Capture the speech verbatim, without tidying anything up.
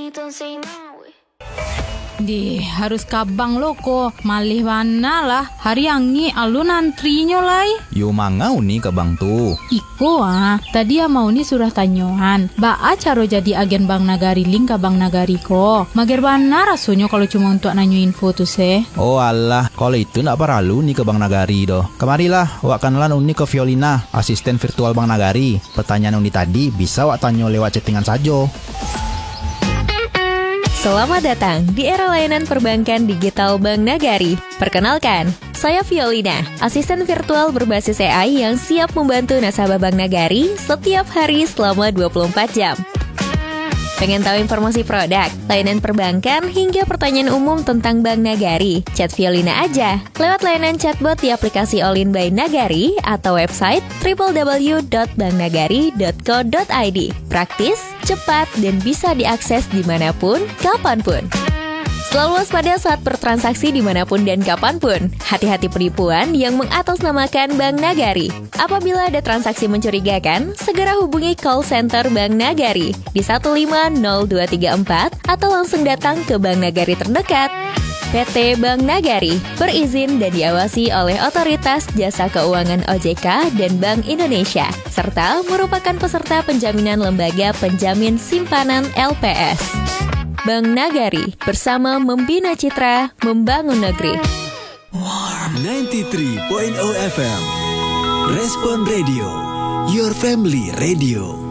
don't say no. Di harus kabang lo ko malih mana lah hari angi alun antrinyo lai. Yo mangau ni kabang tu. Iko ah tadi ya mau ni surah tanyohan. Baa caro jadi agen Bank Nagari link ka Bank Nagari ko. Mager bana rasonyo kalau cuma untuk nanyo info tu se. Oh alah, kalau itu nak paralu ni ke Bank Nagari do. Kemarilah wak kenalan uni ke Violina, asisten virtual Bank Nagari. Pertanyaan uni tadi bisa wak tanyo lewat chattingan saja. Selamat datang di era layanan perbankan digital Bank Nagari. Perkenalkan, saya Violina, asisten virtual berbasis A I yang siap membantu nasabah Bank Nagari setiap hari selama dua puluh empat jam. Pengen tahu informasi produk, layanan perbankan, hingga pertanyaan umum tentang Bank Nagari? Chat Violina aja lewat layanan chatbot di aplikasi All In by Nagari atau website double-u double-u double-u dot bank nagari dot co dot i d. Praktis, cepat, dan bisa diakses dimanapun, kapanpun. Selalu waspada saat bertransaksi dimanapun dan kapanpun. Hati-hati penipuan yang mengatasnamakan Bank Nagari. Apabila ada transaksi mencurigakan, segera hubungi call center Bank Nagari di satu lima nol dua tiga empat atau langsung datang ke Bank Nagari terdekat. P T Bank Nagari berizin dan diawasi oleh Otoritas Jasa Keuangan O J K dan Bank Indonesia, serta merupakan peserta penjaminan lembaga penjamin simpanan L P S. Bank Nagari, bersama membina citra, membangun negeri. Warm sembilan puluh tiga koma nol F M Respon Radio, your family radio.